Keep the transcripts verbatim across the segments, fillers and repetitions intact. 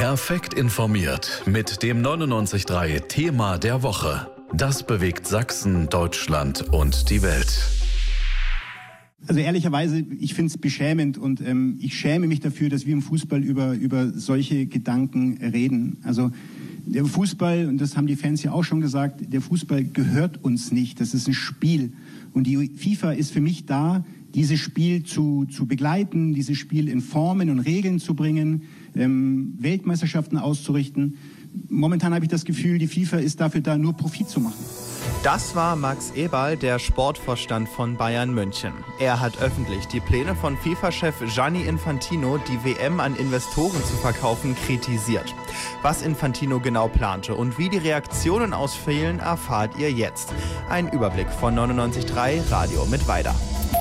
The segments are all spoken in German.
Perfekt informiert mit dem neunundneunzig Komma drei Thema der Woche. Das bewegt Sachsen, Deutschland und die Welt. Also ehrlicherweise, ich finde es beschämend und ähm, ich schäme mich dafür, dass wir im Fußball über, über solche Gedanken reden. Also der Fußball, und das haben die Fans ja auch schon gesagt, der Fußball gehört uns nicht. Das ist ein Spiel. Und die FIFA ist für mich da, dieses Spiel zu, zu begleiten, dieses Spiel in Formen und Regeln zu bringen, ähm, Weltmeisterschaften auszurichten. Momentan habe ich das Gefühl, die FIFA ist dafür da, nur Profit zu machen. Das war Max Eberl, der Sportvorstand von Bayern München. Er hat öffentlich die Pläne von FIFA-Chef Gianni Infantino, die W M an Investoren zu verkaufen, kritisiert. Was Infantino genau plante und wie die Reaktionen ausfielen, erfahrt ihr jetzt. Ein Überblick von neunundneunzig Komma drei Radio mit Weider.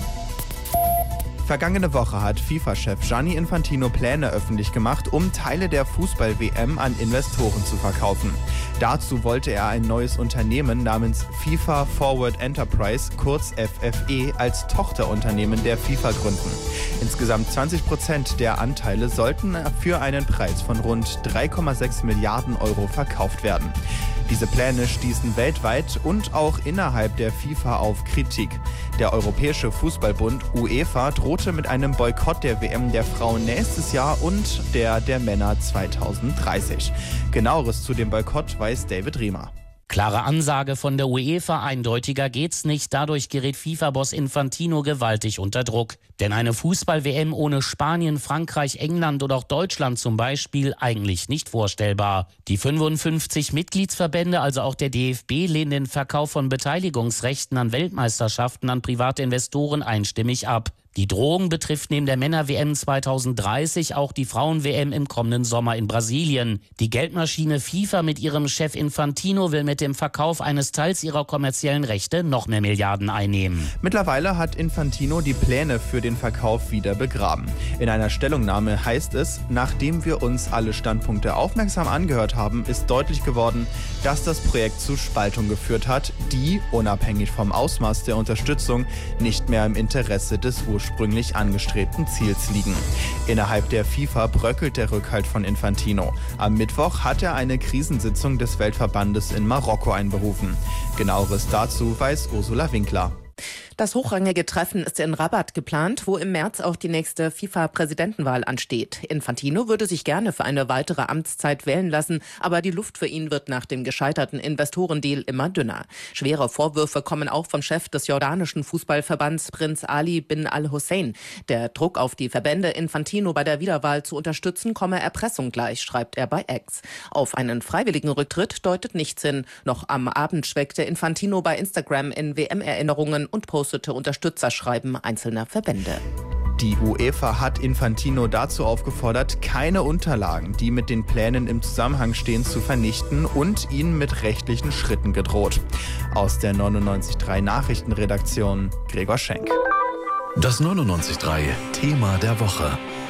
Vergangene Woche hat FIFA-Chef Gianni Infantino Pläne öffentlich gemacht, um Teile der Fußball-W M an Investoren zu verkaufen. Dazu wollte er ein neues Unternehmen namens FIFA Forward Enterprise, kurz F F E, als Tochterunternehmen der FIFA gründen. Insgesamt zwanzig Prozent der Anteile sollten für einen Preis von rund drei Komma sechs Milliarden Euro verkauft werden. Diese Pläne stießen weltweit und auch innerhalb der FIFA auf Kritik. Der Europäische Fußballbund UEFA drohte mit einem Boykott der W M der Frauen nächstes Jahr und der der Männer zweitausenddreißig. Genaueres zu dem Boykott weiß David Riemer. Klare Ansage von der UEFA, eindeutiger geht's nicht. Dadurch gerät FIFA-Boss Infantino gewaltig unter Druck. Denn eine Fußball-W M ohne Spanien, Frankreich, England oder auch Deutschland zum Beispiel eigentlich nicht vorstellbar. Die fünfundfünfzig Mitgliedsverbände, also auch der D F B, lehnen den Verkauf von Beteiligungsrechten an Weltmeisterschaften an private Investoren einstimmig ab. Die Drohung betrifft neben der Männer-W M zweitausenddreißig auch die Frauen-W M im kommenden Sommer in Brasilien. Die Geldmaschine FIFA mit ihrem Chef Infantino will mit dem Verkauf eines Teils ihrer kommerziellen Rechte noch mehr Milliarden einnehmen. Mittlerweile hat Infantino die Pläne für den Verkauf wieder begraben. In einer Stellungnahme heißt es, nachdem wir uns alle Standpunkte aufmerksam angehört haben, ist deutlich geworden, dass das Projekt zu Spaltung geführt hat, die, unabhängig vom Ausmaß der Unterstützung, nicht mehr im Interesse des ursprünglich ursprünglich angestrebten Ziels liegen. Innerhalb der FIFA bröckelt der Rückhalt von Infantino. Am Mittwoch hat er eine Krisensitzung des Weltverbandes in Marokko einberufen. Genaueres dazu weiß Ursula Winkler. Das hochrangige Treffen ist in Rabat geplant, wo im März auch die nächste FIFA-Präsidentenwahl ansteht. Infantino würde sich gerne für eine weitere Amtszeit wählen lassen, aber die Luft für ihn wird nach dem gescheiterten Investorendeal immer dünner. Schwere Vorwürfe kommen auch vom Chef des jordanischen Fußballverbands Prinz Ali bin al-Hussein. Der Druck auf die Verbände, Infantino bei der Wiederwahl zu unterstützen, komme Erpressung gleich, schreibt er bei X. Auf einen freiwilligen Rücktritt deutet nichts hin. Noch am Abend schwelgte Infantino bei Instagram in W M-Erinnerungen und postete Unterstützerschreiben einzelner Verbände. Die UEFA hat Infantino dazu aufgefordert, keine Unterlagen, die mit den Plänen im Zusammenhang stehen, zu vernichten und ihn mit rechtlichen Schritten gedroht. Aus der neunundneunzig Komma drei Nachrichtenredaktion Gregor Schenk. Das neunundneunzig Komma drei Thema der Woche.